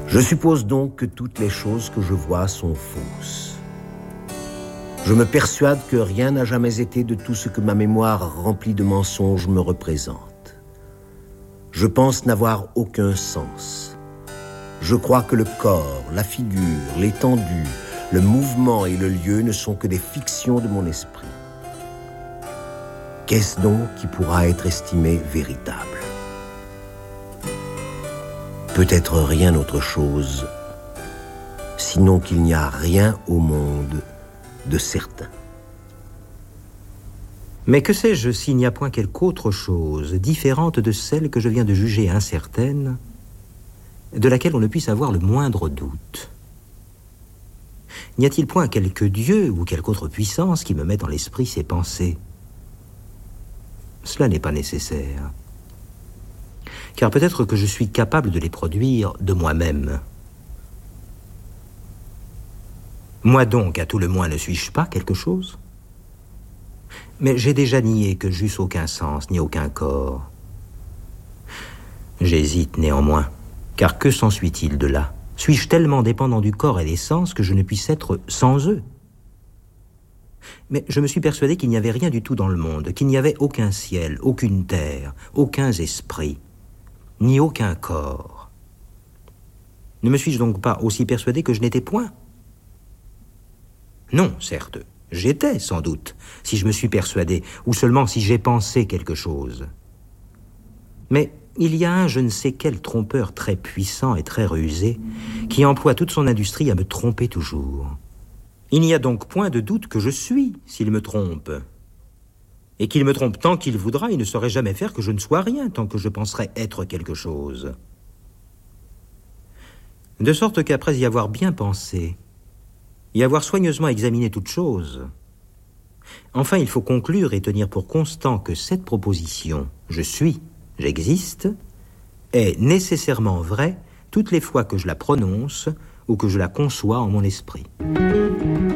Je suppose donc que toutes les choses que je vois sont fausses. Je me persuade que rien n'a jamais été de tout ce que ma mémoire remplie de mensonges me représente. Je pense n'avoir aucun sens. Je crois que le corps, la figure, l'étendue, le mouvement et le lieu ne sont que des fictions de mon esprit. Qu'est-ce donc qui pourra être estimé véritable ? Peut-être rien autre chose, sinon qu'il n'y a rien au monde de certain. Mais que sais-je s'il n'y a point quelque autre chose, différente de celle que je viens de juger incertaine, de laquelle on ne puisse avoir le moindre doute ? N'y a-t-il point quelque Dieu ou quelque autre puissance qui me mette dans l'esprit ces pensées ? Cela n'est pas nécessaire. Car peut-être que je suis capable de les produire de moi-même. Moi donc, à tout le moins, ne suis-je pas quelque chose ? Mais j'ai déjà nié que j'eusse aucun sens ni aucun corps. J'hésite néanmoins, car que s'ensuit-il de là ? Suis-je tellement dépendant du corps et des sens que je ne puisse être sans eux ? Mais je me suis persuadé qu'il n'y avait rien du tout dans le monde, qu'il n'y avait aucun ciel, aucune terre, aucun esprit, ni aucun corps. Ne me suis-je donc pas aussi persuadé que je n'étais point ? Non, certes, j'étais sans doute, si je me suis persuadé, ou seulement si j'ai pensé quelque chose. Mais il y a un je ne sais quel trompeur très puissant et très rusé qui emploie toute son industrie à me tromper toujours. Il n'y a donc point de doute que je suis, s'il me trompe. Et qu'il me trompe tant qu'il voudra, il ne saurait jamais faire que je ne sois rien tant que je penserai être quelque chose. De sorte qu'après y avoir bien pensé, y avoir soigneusement examiné toute chose, enfin il faut conclure et tenir pour constant que cette proposition « je suis », j'existe, est nécessairement vraie toutes les fois que je la prononce ou que je la conçois en mon esprit.